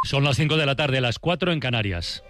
Son las 5 de la tarde, las 4 en Canarias.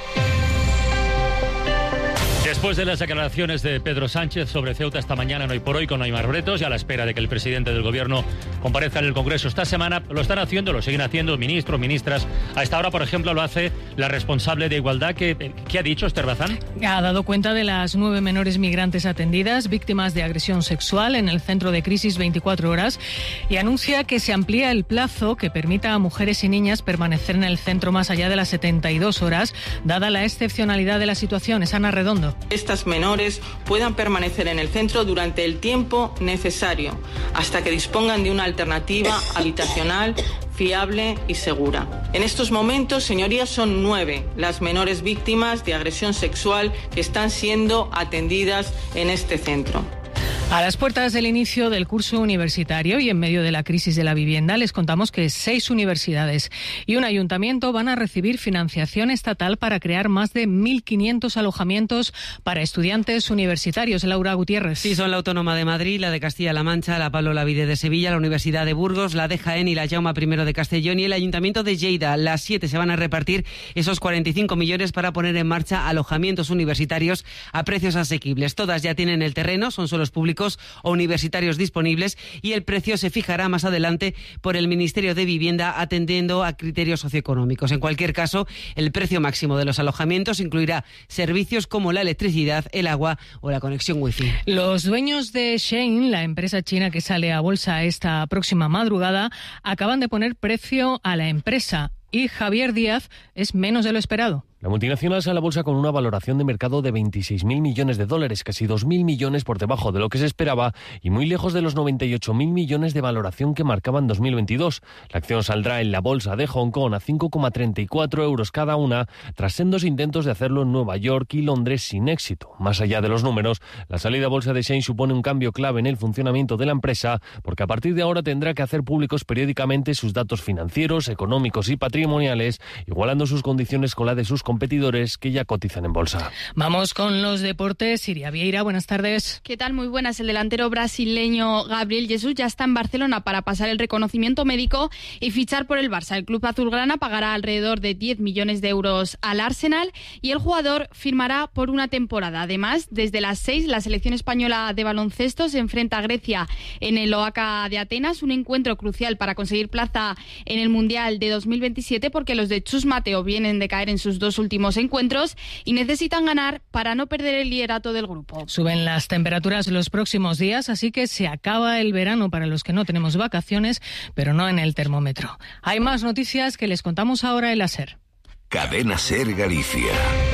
Después de las declaraciones de Pedro Sánchez sobre Ceuta esta mañana en Hoy por Hoy con Aimar Bretos y a la espera de que el presidente del Gobierno comparezca en el Congreso esta semana, lo están haciendo, lo siguen haciendo ministros, ministras. A esta hora, por ejemplo, lo hace la responsable de Igualdad. ¿Qué ha dicho, Esther Bazán? Ha dado cuenta de las 9 menores migrantes atendidas, víctimas de agresión sexual en el centro de crisis 24 horas y anuncia que se amplía el plazo que permita a mujeres y niñas permanecer en el centro más allá de las 72 horas, dada la excepcionalidad de la situación. Es Ana Redondo. Estas menores puedan permanecer en el centro durante el tiempo necesario hasta que dispongan de una alternativa habitacional fiable y segura. En estos momentos, señorías, son 9 las menores víctimas de agresión sexual que están siendo atendidas en este centro. A las puertas del inicio del curso universitario y en medio de la crisis de la vivienda, les contamos que 6 universidades y un ayuntamiento van a recibir financiación estatal para crear más de 1.500 alojamientos para estudiantes universitarios. Laura Gutiérrez. Sí, son la Autónoma de Madrid, la de Castilla-La Mancha, la Pablo Olavide de Sevilla, la Universidad de Burgos, la de Jaén y la Jaume I de Castellón y el Ayuntamiento de Lleida. Las 7 se van a repartir esos 45 millones para poner en marcha alojamientos universitarios a precios asequibles. Todas ya tienen el terreno, son suelos públicos o universitarios disponibles y el precio se fijará más adelante por el Ministerio de Vivienda atendiendo a criterios socioeconómicos. En cualquier caso, el precio máximo de los alojamientos incluirá servicios como la electricidad, el agua o la conexión wifi. Los dueños de Shein, la empresa china que sale a bolsa esta próxima madrugada, acaban de poner precio a la empresa y Javier Díaz es menos de lo esperado. La multinacional sale a bolsa con una valoración de mercado de 26.000 millones de dólares, casi 2.000 millones por debajo de lo que se esperaba y muy lejos de los 98.000 millones de valoración que marcaban 2022. La acción saldrá en la bolsa de Hong Kong a 5,34 euros cada una, tras sendos intentos de hacerlo en Nueva York y Londres sin éxito. Más allá de los números, la salida a bolsa de Shein supone un cambio clave en el funcionamiento de la empresa, porque a partir de ahora tendrá que hacer públicos periódicamente sus datos financieros, económicos y patrimoniales, igualando sus condiciones con la de sus competidores que ya cotizan en bolsa. Vamos con los deportes. Siria Vieira, buenas tardes. ¿Qué tal? Muy buenas. El delantero brasileño Gabriel Jesús ya está en Barcelona para pasar el reconocimiento médico y fichar por el Barça. El club azulgrana pagará alrededor de 10 millones de euros al Arsenal y el jugador firmará por una temporada. Además, desde las 6, la selección española de baloncesto se enfrenta a Grecia en el Oaca de Atenas, un encuentro crucial para conseguir plaza en el Mundial de 2027 porque los de Chus Mateo vienen de caer en sus 2 últimos encuentros y necesitan ganar para no perder el liderato del grupo. Suben las temperaturas los próximos días, así que se acaba el verano para los que no tenemos vacaciones, pero no en el termómetro. Hay más noticias que les contamos ahora en la SER. Cadena SER Galicia.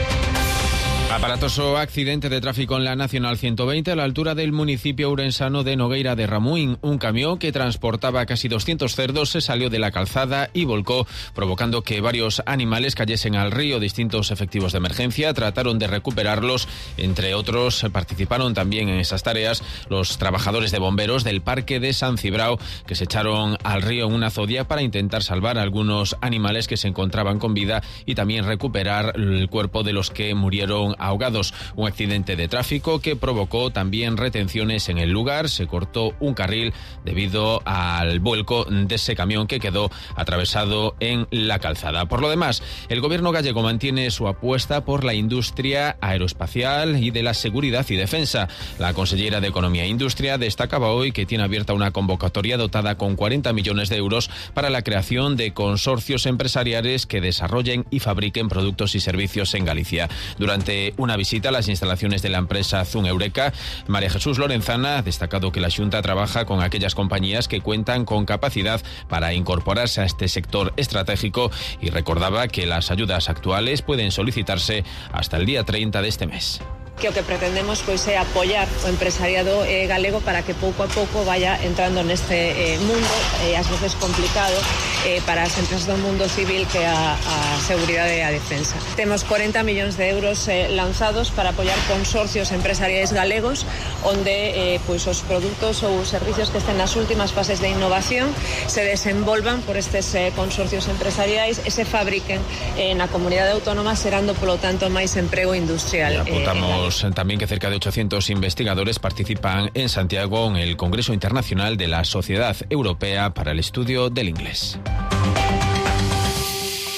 Aparatoso accidente de tráfico en la Nacional 120 a la altura del municipio ourensano de Nogueira de Ramuín. Un camión que transportaba casi 200 cerdos se salió de la calzada y volcó, provocando que varios animales cayesen al río. Distintos efectivos de emergencia trataron de recuperarlos. Entre otros, participaron también en esas tareas los trabajadores de bomberos del Parque de San Cibrao, que se echaron al río en una zodia para intentar salvar a algunos animales que se encontraban con vida y también recuperar el cuerpo de los que murieron ahogados. Un accidente de tráfico que provocó también retenciones en el lugar. Se cortó un carril debido al vuelco de ese camión que quedó atravesado en la calzada. Por lo demás, el gobierno gallego mantiene su apuesta por la industria aeroespacial y de la seguridad y defensa. La consellera de Economía e Industria destacaba hoy que tiene abierta una convocatoria dotada con 40 millones de euros para la creación de consorcios empresariales que desarrollen y fabriquen productos y servicios en Galicia. Durante una visita a las instalaciones de la empresa Zoom Eureka, María Jesús Lorenzana ha destacado que la Xunta trabaja con aquellas compañías que cuentan con capacidad para incorporarse a este sector estratégico y recordaba que las ayudas actuales pueden solicitarse hasta el día 30 de este mes. Que o que pretendemos pois é apoiar o empresariado galego para que pouco a pouco vaya entrando neste mundo, ás veces complicado para as empresas do mundo civil que a seguridade e a defensa. Temos 40 millóns de euros lanzados para apoiar consorcios empresariais galegos onde pois os produtos ou os servicios que estén nas últimas fases de innovación se desenvolvan por estes consorcios empresariais e se fabriquen na comunidade autónoma, xerando polo tanto máis emprego industrial. También que cerca de 800 investigadores participan en Santiago en el Congreso Internacional de la Sociedad Europea para el Estudio del Inglés.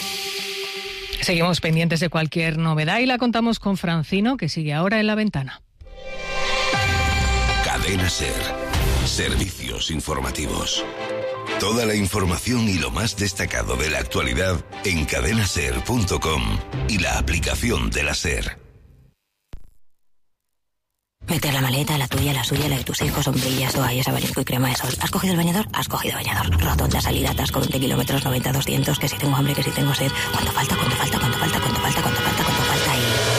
Seguimos pendientes de cualquier novedad y la contamos con Francino, que sigue ahora en La Ventana. Cadena SER. Servicios informativos. Toda la información y lo más destacado de la actualidad en cadenaser.com y la aplicación de la SER. Mete la maleta, la tuya, la suya, la de tus hijos, sombrillas, toallas, abanico y crema de sol. ¿Has cogido el bañador? Has cogido bañador. Rotonda, salida, atasco, 20 kilómetros, 90, 200, que si tengo hambre, que si tengo sed. ¿Cuánto falta? ¿Cuánto falta? ¿Cuánto falta? ¿Cuánto falta? ¿Cuánto falta? ¿Cuánto falta?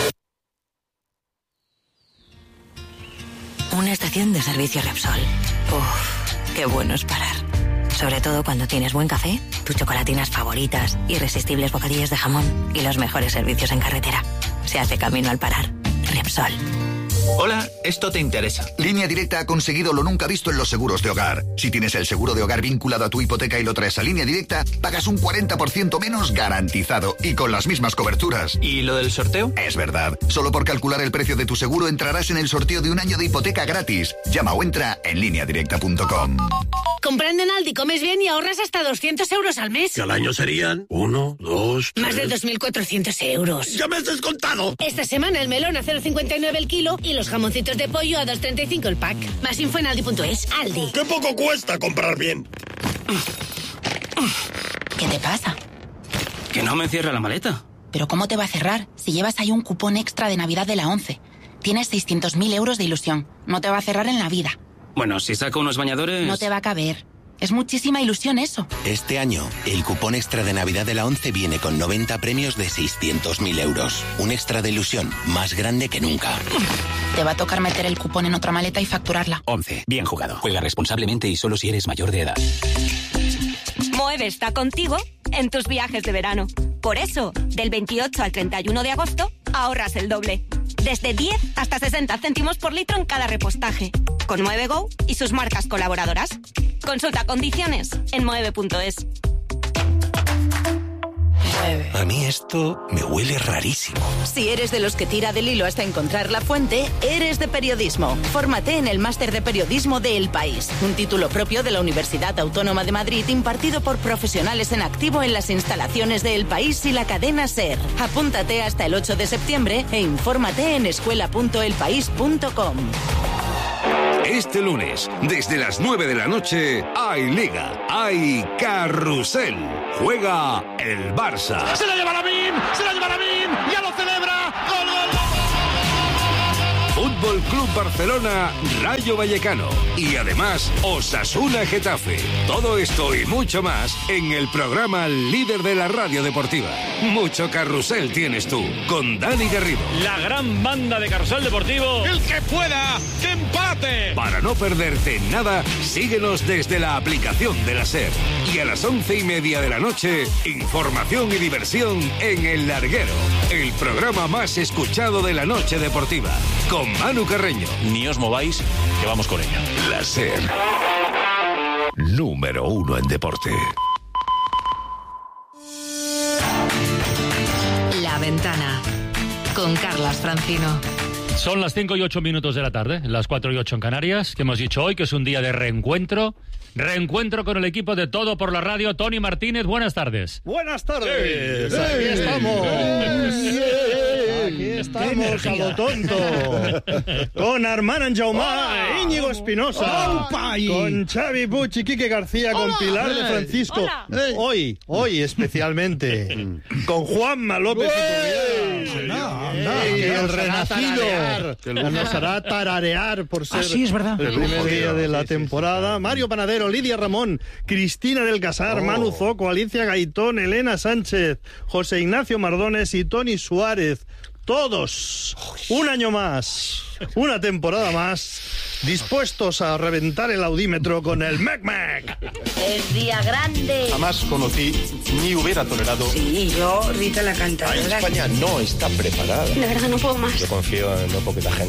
Y... una estación de servicio Repsol. Uf, qué bueno es parar. Sobre todo cuando tienes buen café, tus chocolatinas favoritas, irresistibles bocadillos de jamón y los mejores servicios en carretera. Se hace camino al parar. Repsol. Hola, esto te interesa. Línea Directa ha conseguido lo nunca visto en los seguros de hogar. Si tienes el seguro de hogar vinculado a tu hipoteca y lo traes a Línea Directa, pagas un 40% menos garantizado y con las mismas coberturas. ¿Y lo del sorteo? Es verdad. Solo por calcular el precio de tu seguro entrarás en el sorteo de un año de hipoteca gratis. Llama o entra en lineadirecta.com. Comprando en Aldi comes bien y ahorras hasta 200 euros al mes. Que al año serían 1, 2, 3... más de 2.400 euros. ¡Ya me has descontado! Esta semana el melón a 0,59 el kilo y los jamoncitos de pollo a 2,35 el pack. Más info en Aldi.es. Aldi. ¡Qué poco cuesta comprar bien! ¿Qué te pasa? Que no me cierra la maleta. ¿Pero cómo te va a cerrar si llevas ahí un cupón extra de Navidad de la 11? Tienes 600.000 euros de ilusión. No te va a cerrar en la vida. Bueno, si saco unos bañadores... No te va a caber. Es muchísima ilusión eso. Este año, el cupón extra de Navidad de la 11 viene con 90 premios de 600.000 euros. Un extra de ilusión más grande que nunca. Te va a tocar meter el cupón en otra maleta y facturarla. 11. Bien jugado. Juega responsablemente y solo si eres mayor de edad. Moeve está contigo en tus viajes de verano. Por eso, del 28 al 31 de agosto, ahorras el doble. Desde 10 hasta 60 céntimos por litro en cada repostaje. Con Moeve Go y sus marcas colaboradoras. Consulta condiciones en moeve.es. A mí esto me huele rarísimo. Si eres de los que tira del hilo hasta encontrar la fuente, eres de periodismo. Fórmate en el Máster de Periodismo de El País, un título propio de la Universidad Autónoma de Madrid impartido por profesionales en activo en las instalaciones de El País y la cadena SER. Apúntate hasta el 8 de septiembre e infórmate en escuela.elpaís.com. Este lunes, desde las 9 de la noche, hay Liga, hay Carrusel. Juega el Barça. ¡Se la lleva Lamine! ¡Se la lleva Lamine! ¡Ya lo celebra! ¡Gol, gol, gol! Fútbol Club Barcelona, Rayo Vallecano. Y además, Osasuna Getafe. Todo esto y mucho más en el programa líder de la radio deportiva. Mucho carrusel tienes tú, con Dani Garrido. La gran banda de Carrusel Deportivo. ¡El que pueda! ¡Que empate! Para no perderte nada, síguenos desde la aplicación de la SER. Y a las 11:30 de la noche, información y diversión en El Larguero. El programa más escuchado de la noche deportiva. Con Manu Carreño. Ni os mováis, que vamos con ello. La SER. Número 1 en deporte. La Ventana. Con Carlas Francino. Son las 5 y 8 minutos de la tarde, las 4 y 8 en Canarias, que hemos dicho hoy que es un día de reencuentro. Reencuentro con el equipo de Todo por la Radio. Tony Martínez, buenas tardes. Buenas tardes. Aquí estamos. Aquí estamos, a lo tonto. Con Armand Anjaumà, Íñigo Espinosa. Con Xavi Puig y Quique García. Con Pilar de Francisco. Hoy especialmente. Con Juanma López y el renacido. Nos hará tararear por ser sí, es verdad. el primer día de la temporada. Mario Panadero, Lidia Ramón, Cristina del Casar, Manu Zoco, Alicia Gaitón, Elena Sánchez, José Ignacio Mardones y Tony Suárez. Todos, un año más, una temporada más, dispuestos a reventar el audímetro con el Mac. Es día grande. Jamás conocí ni hubiera tolerado. Sí, yo, Rita la cantadora. España no está preparada. De verdad no puedo más. Yo confío en no poquita gente.